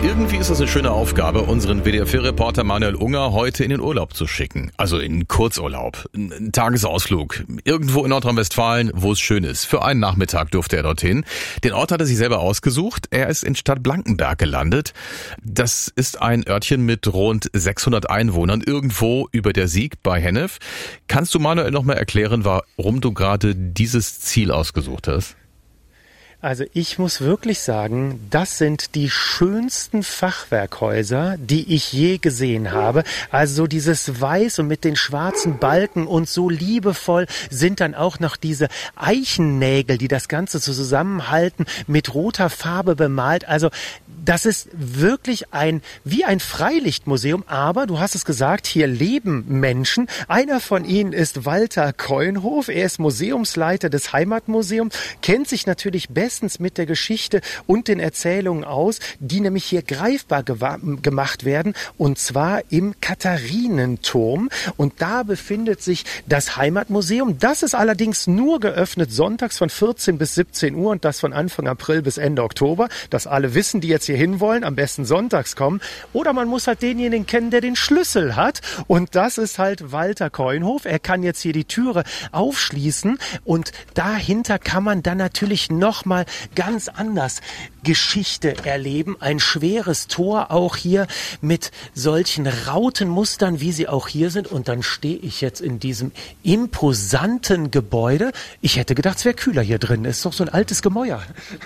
Irgendwie ist es eine schöne Aufgabe, unseren WDR4-Reporter Manuel Unger heute in den Urlaub zu schicken. Also in Kurzurlaub, einen Tagesausflug. Irgendwo in Nordrhein-Westfalen, wo es schön ist. Für einen Nachmittag durfte er dorthin. Den Ort hat er sich selber ausgesucht. Er ist in Stadt Blankenberg gelandet. Das ist ein Örtchen mit rund 600 Einwohnern, irgendwo über der Sieg bei Hennef. Kannst du Manuel noch mal erklären, warum du gerade dieses Ziel ausgesucht hast? Also ich muss wirklich sagen, das sind die schönsten Fachwerkhäuser, die ich je gesehen habe. Also so dieses Weiß und mit den schwarzen Balken und so liebevoll sind dann auch noch diese Eichennägel, die das Ganze zusammenhalten, mit roter Farbe bemalt. Also das ist wirklich wie ein Freilichtmuseum, aber du hast es gesagt, hier leben Menschen. Einer von ihnen ist Walter Keuenhof. Er ist Museumsleiter des Heimatmuseums, kennt sich natürlich bestens mit der Geschichte und den Erzählungen aus, die nämlich hier greifbar gemacht werden, und zwar im Katharinenturm. Und da befindet sich das Heimatmuseum. Das ist allerdings nur geöffnet sonntags von 14 bis 17 Uhr und das von Anfang April bis Ende Oktober. Das alle wissen, die jetzt hier hinwollen, am besten sonntags kommen. Oder man muss halt denjenigen kennen, der den Schlüssel hat. Und das ist halt Walter Keuenhof. Er kann jetzt hier die Türe aufschließen und dahinter kann man dann natürlich nochmal ganz anders Geschichte erleben. Ein schweres Tor auch hier mit solchen Rautenmustern, wie sie auch hier sind. Und dann stehe ich jetzt in diesem imposanten Gebäude. Ich hätte gedacht, es wäre kühler hier drin. Es ist doch so ein altes Gemäuer.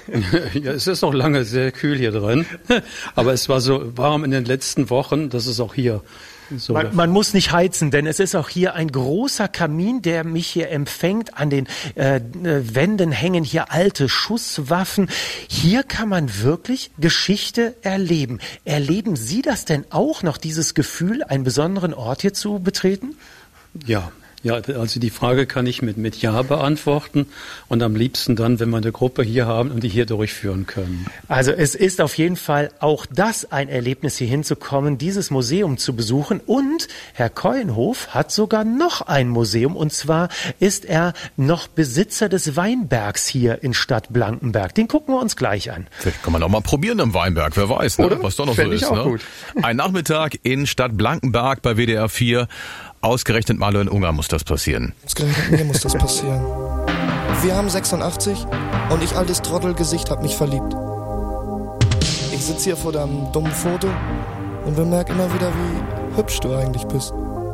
Ja, es ist noch lange sehr kühl hier drin. Aber es war so warm in den letzten Wochen, dass es auch hier so. Man muss nicht heizen, denn es ist auch hier ein großer Kamin, der mich hier empfängt. An den Wänden hängen hier alte Schusswaffen. Hier kann man wirklich Geschichte erleben. Erleben Sie das denn auch noch, dieses Gefühl, einen besonderen Ort hier zu betreten? Ja, also die Frage kann ich mit Ja beantworten und am liebsten dann, wenn wir eine Gruppe hier haben und die hier durchführen können. Also es ist auf jeden Fall auch das ein Erlebnis, hier hinzukommen, dieses Museum zu besuchen. Und Herr Keuenhof hat sogar noch ein Museum, und zwar ist er noch Besitzer des Weinbergs hier in Stadt Blankenberg. Den gucken wir uns gleich an. Vielleicht kann man auch mal probieren im Weinberg, wer weiß, ne? Was doch noch so ist. Auch ne? Gut. Ein Nachmittag in Stadt Blankenberg bei WDR 4. Ausgerechnet Manuel Unger muss das passieren. Ausgerechnet mir muss das passieren. Wir haben 86 und ich, altes Trottelgesicht, hab mich verliebt. Ich sitze hier vor deinem dummen Foto und bemerke immer wieder, wie hübsch du eigentlich bist.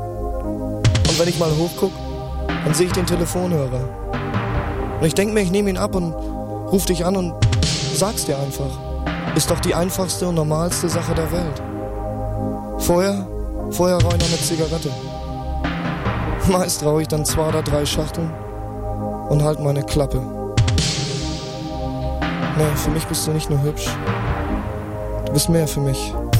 Und wenn ich mal hochguck, dann sehe ich den Telefonhörer. Und ich denke mir, ich nehme ihn ab und ruf dich an und sag's dir einfach. Ist doch die einfachste und normalste Sache der Welt. Vorher rauche ich noch eine Zigarette. Meist rauche ich dann 2 oder 3 Schachteln und halt meine Klappe. Nee, für mich bist du nicht nur hübsch. Du bist mehr für mich.